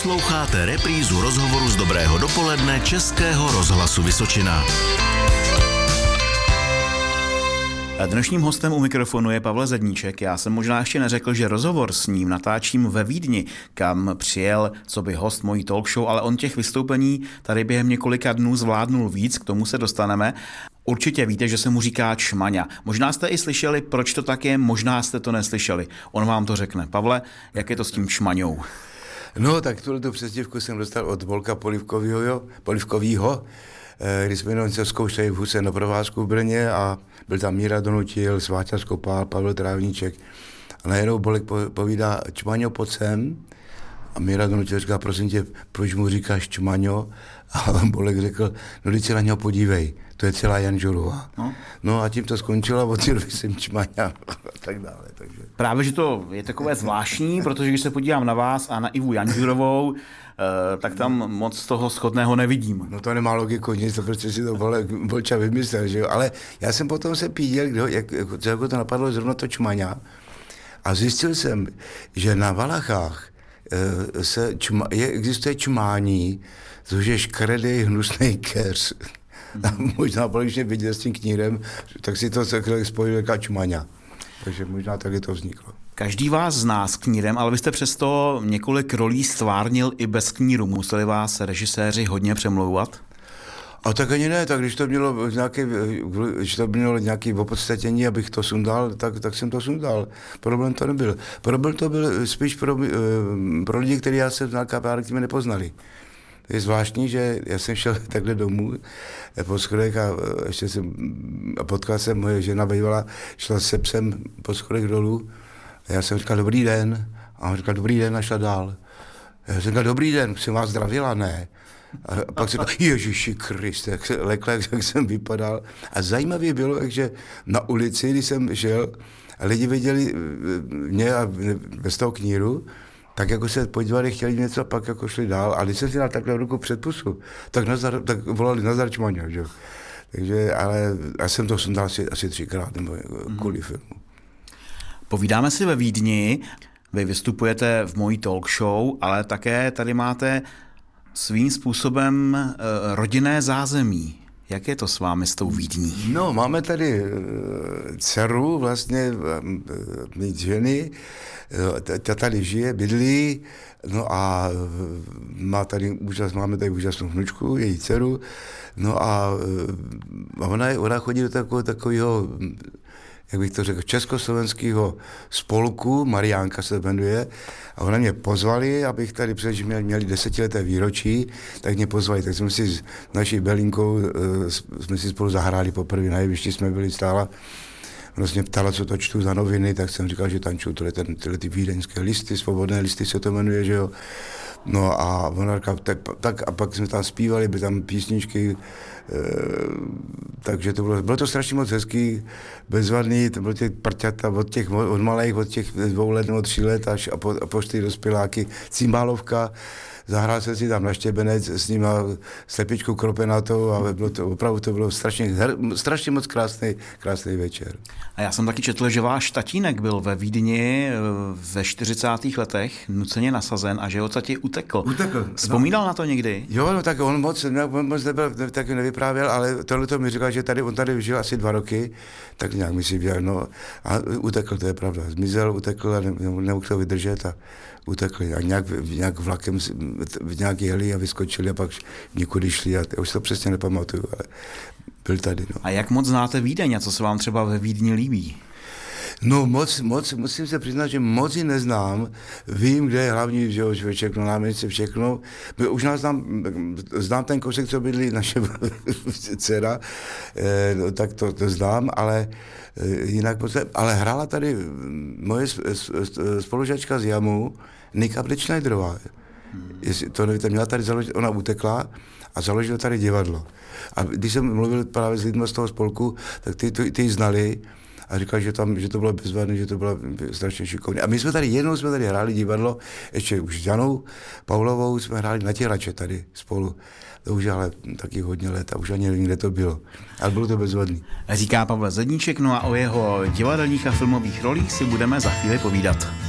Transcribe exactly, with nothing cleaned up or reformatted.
Sloucháte reprízu rozhovoru z Dobrého dopoledne Českého rozhlasu Vysočina. Dnešním hostem u mikrofonu je Pavel Zedníček. Já jsem možná ještě neřekl, že rozhovor s ním natáčím ve Vídni, kam přijel coby host mojí talk show, ale on těch vystoupení tady během několika dnů zvládnul víc, k tomu se dostaneme. Určitě víte, že se mu říká čmaňa. Možná jste i slyšeli, proč to tak je, možná jste to neslyšeli. On vám to řekne. Pavle, jak je to s tím čmaňou? No, tak tuto přezdívku jsem dostal od Volka Polivkovýho, Polivkovýho, když jsme jenom se zkoušeli v Huse na provázku v Brně a byl tam Míra Donutil, Sváťa Skopál, Pavel Trávníček. A najednou Bolek povídá, čmaňo, pojď sem. A Míra Donutil říká, prosím tě, proč mu říkáš čmaňo? A Bolek řekl, no teď se na něho podívej, to je celá Janžurová. No. no a tím to skončilo a od té doby jsem čmaňa a tak dále. Takže. Právě, že to je takové zvláštní, protože když se podívám na vás a na Ivu Janžurovou, tak tam moc toho shodného nevidím. No to nemá logiku, nic, to prostě si to Bolča vymyslel, že jo. Ale já jsem potom se píděl, kdo, jak, jak to napadlo zrovna to čmaňa a zjistil jsem, že na Valachách se čma, je, existuje čmání, což je škaredý, hnusný keř. A možná poličně viděl s tím knírem, tak si to spojil jaká čmaňa. Takže možná taky to vzniklo. Každý vás zná s knírem, ale vy jste přesto několik rolí stvárnil i bez kníru. Museli vás režiséři hodně přemlouvat? A tak ani ne, tak když to mělo nějaké, když to mělo nějaké opodstatnění, abych to sundal, tak, tak jsem to sundal. Problém to nebyl. Problém to byl spíš pro, pro lidi, kteří já se znal pár, kteří mě nepoznali. Je zvláštní, že já jsem šel takhle domů po schodech a ještě jsem, a potkal jsem, moje žena bývala, šla se psem po schodech dolů a já jsem říkal dobrý den a on říkal dobrý den a šla dál. Já jsem říkal dobrý den, jsem vás zdravila, ne? A pak jsem říkal, Ježiši Kriste, jak se lekl, jak jsem vypadal. A zajímavé bylo, že na ulici, když jsem šel a lidi viděli mě a bez toho kníru, tak jako se podívali, chtěli něco, pak jako šli dál. A když jsem si dal takhle ruku před pusu, tak, nazar, tak volali Nazar čmaňa, že? Takže, ale já jsem to sundal asi, asi třikrát, nebo jako kvůli filmu. Povídáme si ve Vídni, vy vystupujete v mojí talk show, ale také tady máte svým způsobem uh, rodinné zázemí. Jak je to s vámi s tou Vídní? No, máme tady uh, dceru, vlastně uh, mít ženy, ta tady žije, bydlí, no a má tady úžas, máme tady úžasnou vnučku, její dceru, no a ona, ona chodí do takového, takového, jak bych to řekl, československého spolku, Mariánka se jmenuje, a ona mě pozvali, abych tady, protože měli, měli desetileté výročí, tak mě pozvali, tak jsme si s naší Belinkou, jsme si spolu zahráli poprvé, na jevišti jsme byli stála. Ona se mě ptala, co to čtu za noviny, tak jsem říkal, že tanču tyhle, tyhle ty vídeňské listy, svobodné listy se to jmenuje, že jo. No a ona říkala, tak, tak a pak jsme tam zpívali, byly tam písničky, e, takže to bylo, bylo to strašně moc hezký, bezvadný, to bylo těch prťata od těch, od malých, od těch dvou let nebo tří let až a po, a po čtyři dospěláky, Cimbálovka. Zahrál jsem si tam na štěbenec s ním a slepičkou kropenatou a bylo to, opravdu to bylo strašně, strašně moc krásný, krásný večer. A já jsem taky četl, že váš tatínek byl ve Vídni ve čtyřicátých letech nuceně nasazen a že odsaď utekl. Utekl. Vzpomínal no. na to někdy? Jo, no tak on moc, on moc nebyl, taky nevyprávěl, ale tohle to mi říkal, že tady, on tady žil asi dva roky, tak nějak mi si věděl, no a utekl, to je pravda. Zmizel, utekl a ne, nemohl to vydržet a utekli. A nějak, nějak vlakem nějak jeli a vyskočili a pak někudy šli a já už to přesně nepamatuju, ale byl tady. No. A jak moc znáte Vídeň a co se vám třeba ve Vídni líbí? No moc, moc, musím se přiznat, že moc ji neznám. Vím, kde je hlavní, že jo, všechno, náměstí, všechno. Už nás znám, znám ten kousek, co bydlí naše dcera, eh, no, tak to, to znám, ale eh, jinak, ale hrála tady moje spolužačka z Jamu, Nika Blitzschneiderová. Jestli to nevíte, měla tady založit, ona utekla a založila tady divadlo. A když jsem mluvil právě s lidmi z toho spolku, tak ty, ty, ty ji znali a říkal, že, tam, že to bylo bezvadné, že to bylo strašně šikovné. A my jsme tady, jednou jsme tady hráli divadlo, ještě už s Janou Paulovou jsme hráli na Těrače tady spolu. To už ale taky hodně let a už ani nevím, kde to bylo. Ale bylo to bezvadný. Říká Pavel Zedníček, no a o jeho divadelních a filmových rolích si budeme za chvíli povídat.